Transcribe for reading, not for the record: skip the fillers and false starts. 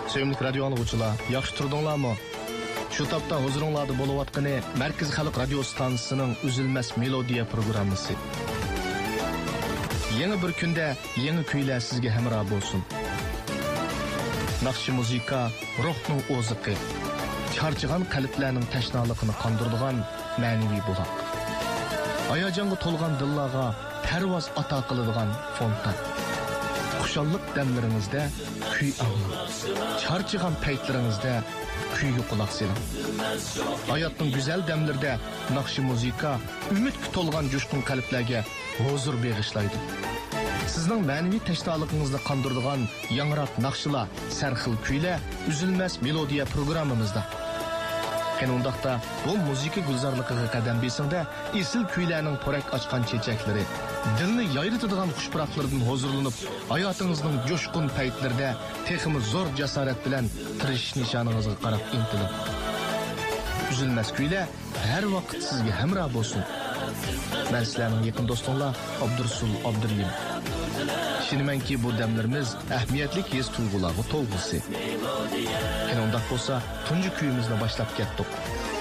Sevimli radio anlıqçılar, yaxşı turdunlarmı? Şu tapda huzuringlarda bo'layotgani Markaz Xalq radio stansiyasining Üzülmez Melodiya programmasi. Yeni bir kunda yeni kuylar sizga hamroh bo'lsin. Naqshi muzika ruhning o'ziqi, charchagan qalblarning tashnaligini qondiradigan ma'naviy buloq. Hayajonga to'lgan dillarga parvoz ato qiladigan fontan. Xushallik damlaringizda kuy anglang. Charchagan paytlaringizda kuyga quloq soling. Hayotning go'zal damlarida naqshi muzika umidga to'lgan jo'shqin qalblarga huzur bag'ishlaydi. Sizning ma'naviy tashnoligingizni qondiradigan yangroq naqshlar, sarxil kuylar Üzülmez Melodiya programmamizda. Undaqda bu muzika gulzorligiga qadam besingda esil kuylarning porak ochgan chechaklari, dilni yayritadigan xushpuroqlardan huzurlanib, hayotingizning jo'shqin paytlarida texmi zo'r jasorat bilan tirishish nishoningizga qarab intilib. Üzülmez kuylar har vaqt sizga hamroh bo'lsin. Men sizlarning yaqin do'stinglar Abdursul Abduriyim. Düşünümenki bu demlerimiz ehmiyetlik his tuygularga to'lg'isi. Undaq bo'lsa, tunji kuyimizni boshlab ketdik.